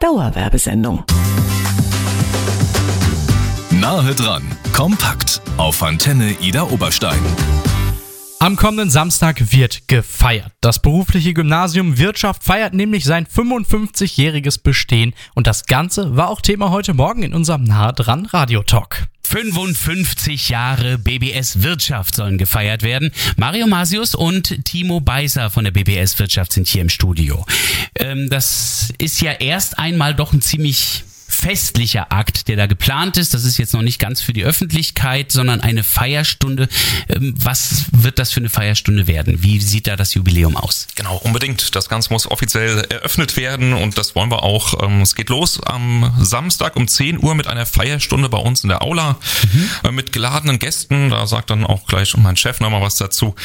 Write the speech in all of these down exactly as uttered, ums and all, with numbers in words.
Dauerwerbesendung. Nahe dran, kompakt auf Antenne Ida Oberstein. Am kommenden Samstag wird gefeiert. Das berufliche Gymnasium Wirtschaft feiert nämlich sein fünfundfünfzigjähriges Bestehen und das Ganze war auch Thema heute Morgen in unserem Nahe dran Radiotalk. fünfundfünfzig Jahre B B S Wirtschaft sollen gefeiert werden. Mario Masius und Timo Beiser von der B B S Wirtschaft sind hier im Studio. Ähm, das ist ja erst einmal doch ein ziemlich festlicher Akt, der da geplant ist. Das ist jetzt noch nicht ganz für die Öffentlichkeit, sondern eine Feierstunde. Was wird das für eine Feierstunde werden? Wie sieht da das Jubiläum aus? Genau, unbedingt. Das Ganze muss offiziell eröffnet werden und das wollen wir auch. Es geht los am Samstag um zehn Uhr mit einer Feierstunde bei uns in der Aula mhm. mit geladenen Gästen. Da sagt dann auch gleich mein Chef nochmal was dazu.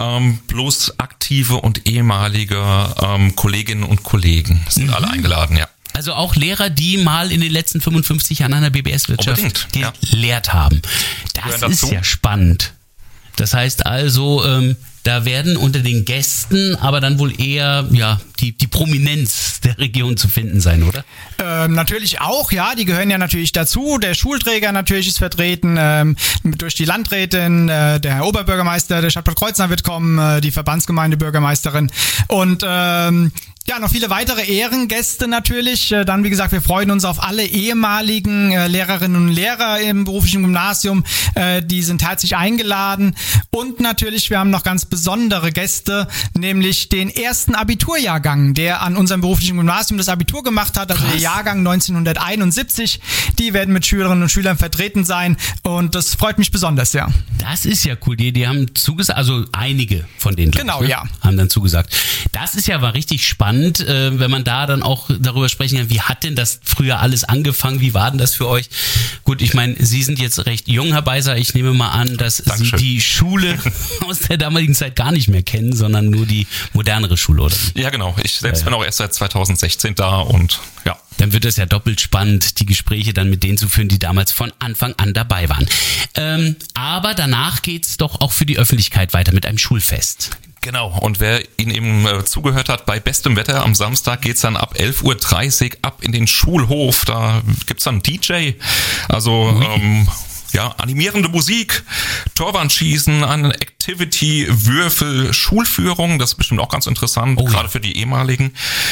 Bloß aktive und ehemalige Kolleginnen und Kollegen sind mhm. alle eingeladen, ja. Also auch Lehrer, die mal in den letzten fünfundfünfzig Jahren an der B B S-Wirtschaft ja. gelehrt haben. Das ist ja spannend. Das heißt also, ähm, da werden unter den Gästen aber dann wohl eher ja die, die Prominenz der Region zu finden sein, oder? Ähm, natürlich auch, ja. Die gehören ja natürlich dazu. Der Schulträger natürlich ist vertreten ähm, durch die Landrätin, äh, der Herr Oberbürgermeister der Stadt Bad Kreuznach wird kommen, äh, die Verbandsgemeindebürgermeisterin und ähm, ja, noch viele weitere Ehrengäste natürlich. Dann, wie gesagt, wir freuen uns auf alle ehemaligen äh, Lehrerinnen und Lehrer im beruflichen Gymnasium. Äh, die sind herzlich eingeladen. Und natürlich, wir haben noch ganz besondere Gäste, nämlich den ersten Abiturjahrgang, der an unserem beruflichen Gymnasium das Abitur gemacht hat, also Krass. Der Jahrgang neunzehnhunderteinundsiebzig. Die werden mit Schülerinnen und Schülern vertreten sein. Und das freut mich besonders, ja. Das ist ja cool. Die, die haben zugesagt, also einige von denen. Genau, ich, ne? ja. Haben dann zugesagt. Das ist ja aber richtig spannend. Wenn man da dann auch darüber sprechen kann, wie hat denn das früher alles angefangen, wie war denn das für euch? Gut, ich meine, Sie sind jetzt recht jung, Herr Beiser, ich nehme mal an, dass Dankeschön. Sie die Schule aus der damaligen Zeit gar nicht mehr kennen, sondern nur die modernere Schule, oder? Ja, genau, ich selbst ja, ja. bin auch erst seit zweitausendsechzehn da und ja. Dann wird es ja doppelt spannend, die Gespräche dann mit denen zu führen, die damals von Anfang an dabei waren. Ähm, aber danach geht's doch auch für die Öffentlichkeit weiter mit einem Schulfest. Genau, und wer Ihnen eben äh, zugehört hat, bei bestem Wetter am Samstag geht's dann ab elf Uhr dreißig ab in den Schulhof. Da gibt's dann D J, also ähm, ja, animierende Musik, Torwandschießen, eine Activity, Würfel, Schulführung, das ist bestimmt auch ganz interessant, oh, gerade ja. für die ehemaligen.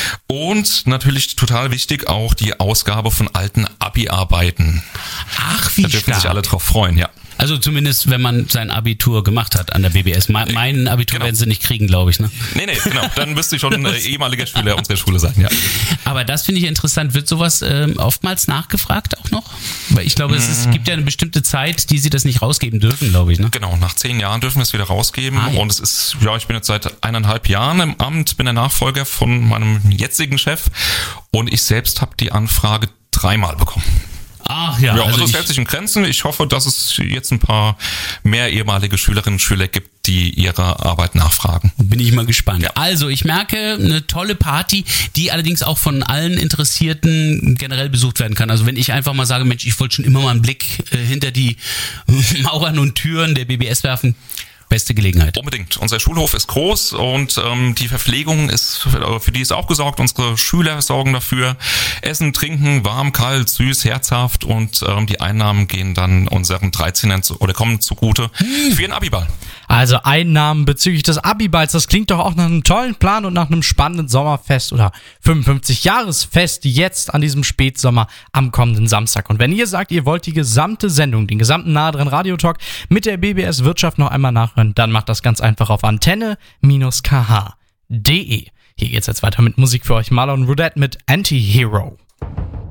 Und natürlich total wichtig auch die Ausgabe von alten Abi-Arbeiten. Ach, wie Da dürfen stark. sich alle drauf freuen, ja. Also zumindest, wenn man sein Abitur gemacht hat an der B B S. Me- mein Abitur genau. werden sie nicht kriegen, glaube ich, ne? Nee, nee, genau. Dann müsste ich schon äh, ehemaliger Schüler unserer Schule sein, ja. Aber das finde ich interessant. Wird sowas ähm, oftmals nachgefragt auch noch? Weil ich glaube, es, ist, es gibt ja eine bestimmte Zeit, die sie das nicht rausgeben dürfen, glaube ich, ne? Genau, nach zehn Jahren dürfen wir es wieder rausgeben. Ah, ja. Und es ist, ja, ich bin jetzt seit eineinhalb Jahren im Amt, bin der Nachfolger von meinem jetzigen Chef. Und ich selbst habe die Anfrage dreimal bekommen. Ach ja, ja, also, also es hält sich in Grenzen. Ich hoffe, dass es jetzt ein paar mehr ehemalige Schülerinnen und Schüler gibt, die ihre Arbeit nachfragen. Bin ich mal gespannt. Ja. Also ich merke, eine tolle Party, die allerdings auch von allen Interessierten generell besucht werden kann. Also wenn ich einfach mal sage, Mensch, ich wollte schon immer mal einen Blick äh, hinter die Mauern und Türen der B B S werfen, beste Gelegenheit. Unbedingt. Unser Schulhof ist groß und ähm, die Verpflegung ist, für, für die ist auch gesorgt. Unsere Schüler sorgen dafür. Essen, Trinken, warm, kalt, süß, herzhaft und ähm, die Einnahmen gehen dann unseren dreizehnern zu, oder kommen zugute hm. für ihren Abiball. Also Einnahmen bezüglich des Abiballs, das klingt doch auch nach einem tollen Plan und nach einem spannenden Sommerfest oder fünfundfünfzig-Jahresfest jetzt an diesem Spätsommer am kommenden Samstag. Und wenn ihr sagt, ihr wollt die gesamte Sendung, den gesamten Nahe dran Radiotalk mit der B B S Wirtschaft noch einmal nachhören, dann macht das ganz einfach auf antenne K H punkt de. Hier geht's jetzt weiter mit Musik für euch. Marlon Roudette mit Anti-Hero.